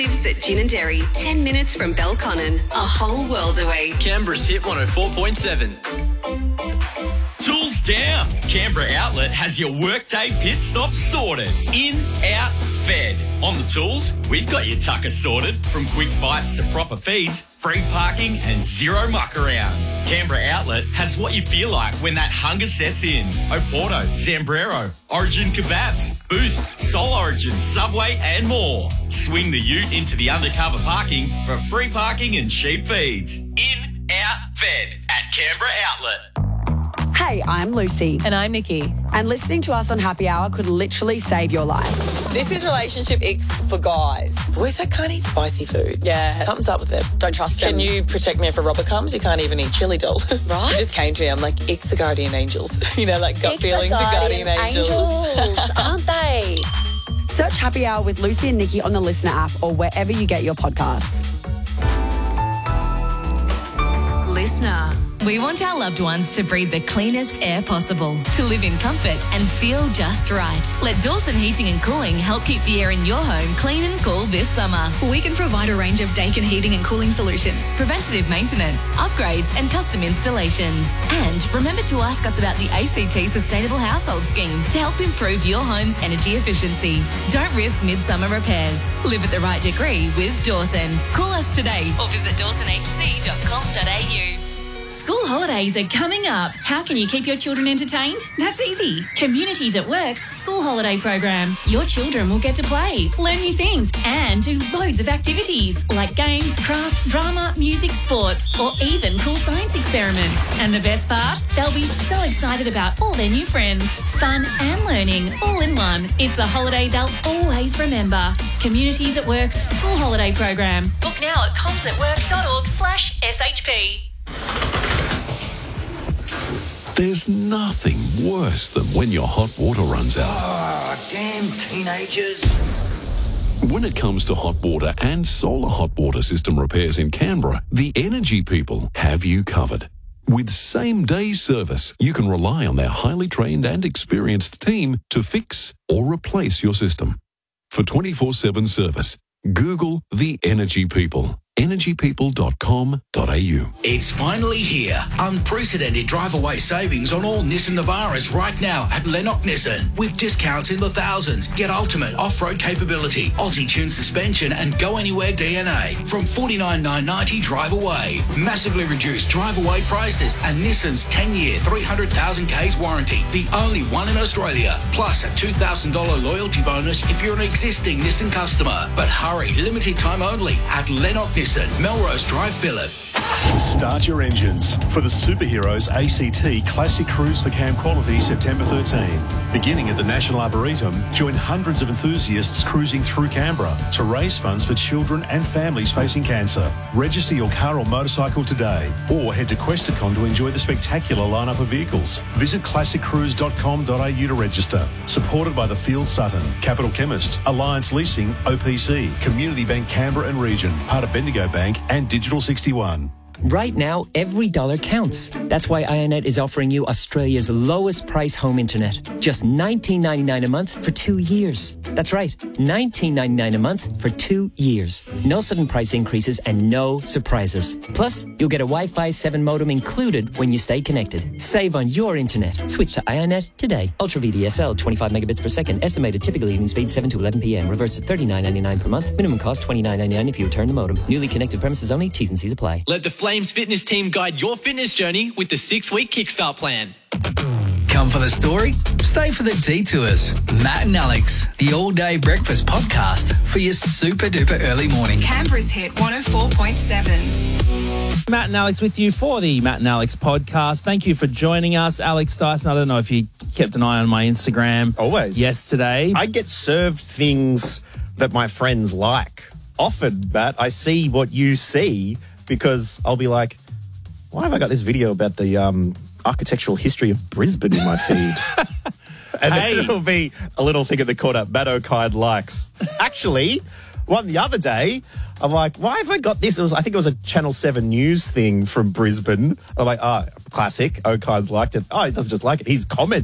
Lives at Gin and Dairy, 10 minutes from Belconnen, a whole world away. Canberra's Hit 104.7. Tools down. Canberra Outlet has your workday pit stop sorted. In, out, fed. On the tools, we've got your tucker sorted. From quick bites to proper feeds, free parking and zero muck around. Canberra Outlet has what you feel like when that hunger sets in. Oporto, Zambrero, Origin Kebabs, Boost, Soul Origin, Subway and more. Swing the ute into the undercover parking for free parking and cheap feeds. In, out, fed at Canberra Outlet. Hey, I'm Lucy. And I'm Nikki. And listening to us on Happy Hour could literally save your life. This is Relationship X for guys. Boys that can't eat spicy food. Yeah. Something's up with them. Don't trust them. Can you protect me if a robber comes? You can't even eat chili doll. Right. It just came to me. I'm like, X are guardian angels. You know, like gut feelings are guardian angels. Aren't they? Search Happy Hour with Lucy and Nikki on the Listener app or wherever you get your podcasts. Listener. We want our loved ones to breathe the cleanest air possible, to live in comfort and feel just right. Let Dawson Heating and Cooling help keep the air in your home clean and cool this summer. We can provide a range of Daikin heating and cooling solutions, preventative maintenance, upgrades and custom installations. And remember to ask us about the ACT Sustainable Household Scheme to help improve your home's energy efficiency. Don't risk midsummer repairs. Live at the right degree with Dawson. Call us today or visit dawsonhc.com.au. School holidays are coming up. How can you keep your children entertained? That's easy. Communities at Work's school holiday program. Your children will get to play, learn new things, and do loads of activities like games, crafts, drama, music, sports, or even cool science experiments. And the best part? They'll be so excited about all their new friends. Fun and learning all in one. It's the holiday they'll always remember. Communities at Work's school holiday program. Book now at comsatwork.org/SHP. There's nothing worse than when your hot water runs out. Oh, damn teenagers. When it comes to hot water and solar hot water system repairs in Canberra, the Energy People have you covered. With same-day service, you can rely on their highly trained and experienced team to fix or replace your system. For 24/7 service, Google the Energy People. energypeople.com.au. It's finally here. Unprecedented drive-away savings on all Nissan Navaras right now at Lennox Nissan. With discounts in the thousands. Get ultimate off-road capability, Aussie-tuned suspension and go-anywhere DNA from $49,990 drive-away. Massively reduced drive-away prices and Nissan's 10-year, 300,000 Ks warranty. The only one in Australia. Plus a $2,000 loyalty bonus if you're an existing Nissan customer. But hurry, limited time only at Lennox Nissan, Melrose Drive, Phillip. Start your engines for the Superheroes ACT Classic Cruise for Cam Quality September 13. Beginning at the National Arboretum, join hundreds of enthusiasts cruising through Canberra to raise funds for children and families facing cancer. Register your car or motorcycle today or head to Questacon to enjoy the spectacular lineup of vehicles. Visit classiccruise.com.au to register. Supported by the Field Sutton, Capital Chemist, Alliance Leasing, OPC, Community Bank Canberra and Region, part of Bendigo Bank and Digital 61. Right now, every dollar counts. That's why Ionet is offering you Australia's lowest price home internet. Just $19.99 a month for 2 years. That's right, $19.99 a month for 2 years. No sudden price increases and no surprises. Plus, you'll get a Wi-Fi 7 modem included when you stay connected. Save on your internet. Switch to Ionet today. Ultra VDSL, 25 megabits per second. Estimated typical evening speed 7 to 11 p.m. Reverse at $39.99 per month. Minimum cost $29.99 if you return the modem. Newly connected premises only. T's and C's apply. Let the Flames fitness team guide your fitness journey with the 6-week Kickstart plan. Come for the story, stay for the detours. Matt and Alex, the all-day breakfast podcast for your super-duper early morning. Canberra's Hit 104.7. Matt and Alex with you for the Matt and Alex podcast. Thank you for joining us. Alex Dyson, I don't know if you kept an eye on my Instagram. Always. Yesterday. I get served things that my friends like. Often, Matt, I see what you see because I'll be like, why have I got this video about the architectural history of Brisbane in my feed? And then it'll be a little thing at the corner, Matt O'Kine likes. Actually, one the other day, I'm like, why have I got this? I think it was a Channel 7 News thing from Brisbane. I'm like, classic. O'Kine's liked it. Oh, he doesn't just like it. He's commented.